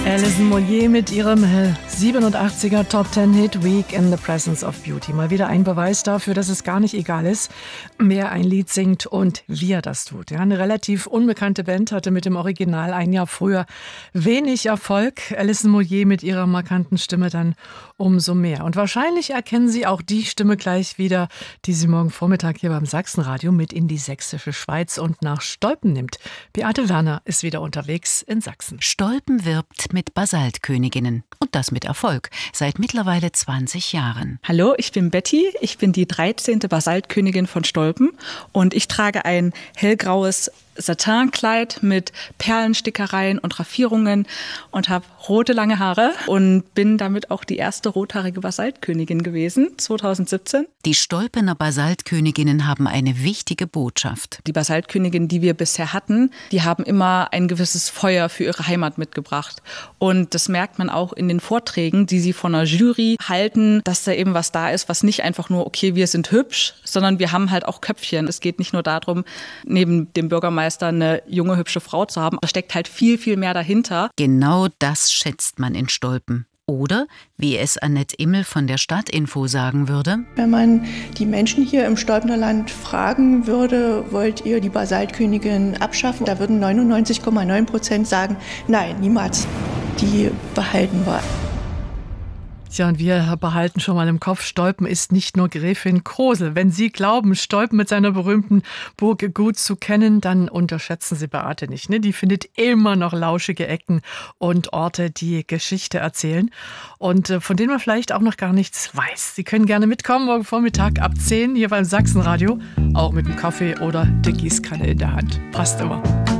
Alison Moyet mit ihrem 87er Top 10 Hit Week in the Presence of Beauty. Mal wieder ein Beweis dafür, dass es gar nicht egal ist, wer ein Lied singt und wie er das tut. Ja, eine relativ unbekannte Band hatte mit dem Original ein Jahr früher wenig Erfolg. Alison Moyet mit ihrer markanten Stimme dann umso mehr. Und wahrscheinlich erkennen Sie auch die Stimme gleich wieder, die Sie morgen Vormittag hier beim Sachsenradio mit in die sächsische Schweiz und nach Stolpen nimmt. Beate Werner ist wieder unterwegs in Sachsen. Stolpen wirbt mit Basaltköniginnen. Und das mit Erfolg. Seit mittlerweile 20 Jahren. Hallo, ich bin Betty. Ich bin die 13. Basaltkönigin von Stolpen. Und ich trage ein hellgraues Satinkleid mit Perlenstickereien und Raffierungen und habe rote, lange Haare und bin damit auch die erste rothaarige Basaltkönigin gewesen, 2017. Die Stolpener Basaltköniginnen haben eine wichtige Botschaft. Die Basaltköniginnen, die wir bisher hatten, die haben immer ein gewisses Feuer für ihre Heimat mitgebracht. Und das merkt man auch in den Vorträgen, die sie von der Jury halten, dass da eben was da ist, was nicht einfach nur, okay, wir sind hübsch, sondern wir haben halt auch Köpfchen. Es geht nicht nur darum, neben dem Bürgermeister eine junge, hübsche Frau zu haben. Da steckt halt viel, viel mehr dahinter. Genau das schätzt man in Stolpen. Oder, wie es Annette Immel von der Stadtinfo sagen würde: Wenn man die Menschen hier im Stolpener Land fragen würde, wollt ihr die Basaltkönigin abschaffen? Da würden 99,9% sagen, nein, niemals. Die behalten wir. Tja, und wir behalten schon mal im Kopf, Stolpen ist nicht nur Gräfin Krosel. Wenn Sie glauben, Stolpen mit seiner berühmten Burg gut zu kennen, dann unterschätzen Sie Beate nicht. Ne? Die findet immer noch lauschige Ecken und Orte, die Geschichte erzählen und von denen man vielleicht auch noch gar nichts weiß. Sie können gerne mitkommen, morgen Vormittag ab 10 hier beim Sachsenradio, auch mit dem Kaffee oder der Gießkanne in der Hand. Passt immer.